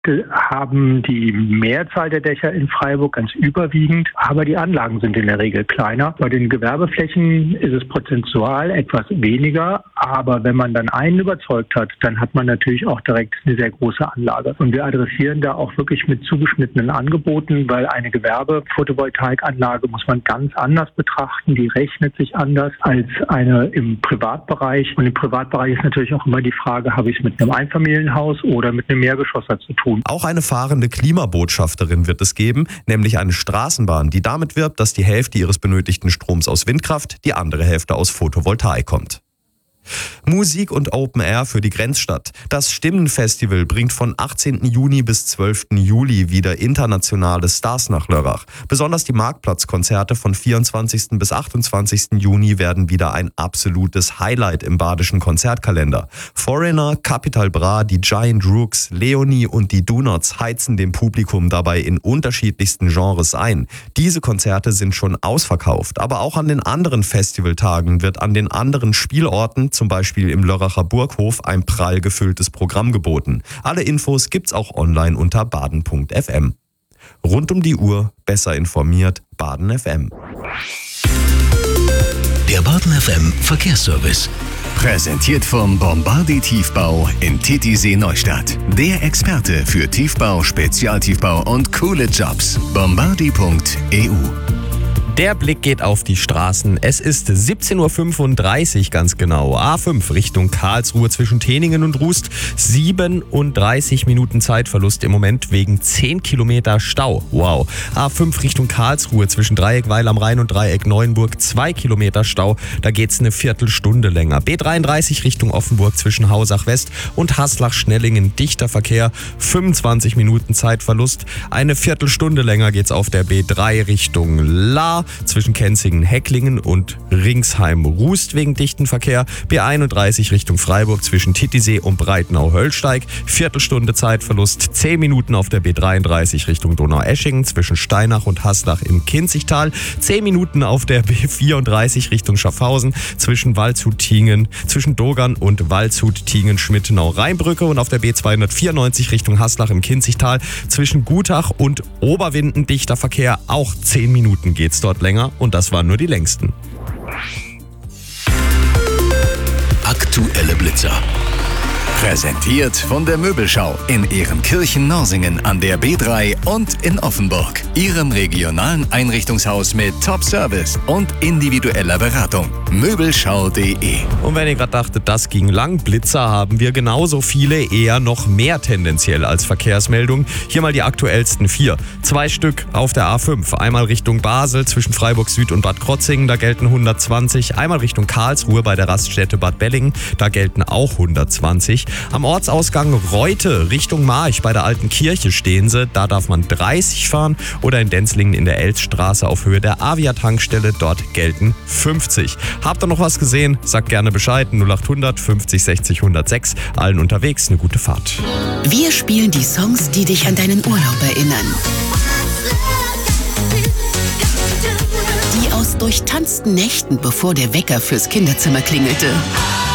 haben die Mehrzahl der Dächer in Freiburg ganz überwiegend, aber die Anlagen sind in der Regel kleiner. Bei den Gewerbeflächen ist es prozentual etwas weniger, aber wenn man dann einen überzeugt hat, dann hat man natürlich auch direkt eine sehr große Anlage. Und wir adressieren da auch wirklich mit zugeschnittenen Angeboten, weil eine Gewerbe-Photovoltaikanlage muss man ganz anders betrachten, die rechnet sich anders als eine im Privatbereich. Und im Privatbereich ist natürlich auch immer die Frage, habe ich es mit einem Einfamilienhaus oder mit einem Mehrgeschosser zu tun. Auch eine fahrende Klimabotschafterin wird es geben, nämlich eine Straßenbahn, die damit wirbt, dass die Hälfte ihres benötigten Stroms aus Windkraft, die andere Hälfte aus Photovoltaik kommt. Musik und Open Air für die Grenzstadt. Das Stimmenfestival bringt von 18. Juni bis 12. Juli wieder internationale Stars nach Lörrach. Besonders die Marktplatzkonzerte von 24. bis 28. Juni werden wieder ein absolutes Highlight im badischen Konzertkalender. Foreigner, Capital Bra, die Giant Rooks, Leonie und die Donuts heizen dem Publikum dabei in unterschiedlichsten Genres ein. Diese Konzerte sind schon ausverkauft, aber auch an den anderen Festivaltagen wird an den anderen Spielorten, zum Beispiel im Lörracher Burghof, ein prall gefülltes Programm geboten. Alle Infos gibt's auch online unter baden.fm. Rund um die Uhr, besser informiert, Baden FM. Der Baden FM Verkehrsservice. Präsentiert vom Bombardi Tiefbau in Titisee Neustadt. Der Experte für Tiefbau, Spezialtiefbau und coole Jobs. Bombardi.eu. Der Blick geht auf die Straßen. Es ist 17.35 Uhr ganz genau. A5 Richtung Karlsruhe zwischen Teningen und Rust. 37 Minuten Zeitverlust im Moment wegen 10 Kilometer Stau. Wow. A5 Richtung Karlsruhe zwischen Dreieck Weil am Rhein und Dreieck Neuenburg. 2 Kilometer Stau. Da geht's eine Viertelstunde länger. B33 Richtung Offenburg zwischen Hausach West und Haslach-Schnellingen. Dichter Verkehr. 25 Minuten Zeitverlust. Eine Viertelstunde länger geht's auf der B3 Richtung Lahr zwischen Kenzingen-Hecklingen und Ringsheim-Rust wegen dichten Verkehr. B31 Richtung Freiburg zwischen Titisee und Breitenau-Höllsteig. Viertelstunde Zeitverlust. 10 Minuten auf der B33 Richtung Donaueschingen zwischen Steinach und Haslach im Kinzigtal. 10 Minuten auf der B34 Richtung Schaffhausen zwischen Waldshut-Tiengen, zwischen Dogern und Waldshut-Tiengen-Schmittenau-Rheinbrücke und auf der B294 Richtung Haslach im Kinzigtal zwischen Gutach und Oberwinden dichter Verkehr. Auch 10 Minuten geht's dort länger und das waren nur die längsten. Aktuelle Blitzer. Präsentiert von der Möbelschau in Ehrenkirchen-Norsingen an der B3 und in Offenburg. Ihrem regionalen Einrichtungshaus mit Top-Service und individueller Beratung. Möbelschau.de. Und wenn ihr gerade dachtet, das ging lang, Blitzer haben wir genauso viele, eher noch mehr tendenziell als Verkehrsmeldung. Hier mal die aktuellsten 4. 2 Stück auf der A5. Einmal Richtung Basel zwischen Freiburg Süd und Bad Krotzingen, da gelten 120. Einmal Richtung Karlsruhe bei der Raststätte Bad Bellingen, da gelten auch 120. Am Ortsausgang Reute Richtung March bei der Alten Kirche stehen sie, da darf man 30 fahren. Oder in Denzlingen in der Elzstraße auf Höhe der Avia-Tankstelle, dort gelten 50. Habt ihr noch was gesehen? Sagt gerne Bescheid, 0800 50 60 106. Allen unterwegs eine gute Fahrt. Wir spielen die Songs, die dich an deinen Urlaub erinnern. Die aus durchtanzten Nächten, bevor der Wecker fürs Kinderzimmer klingelte.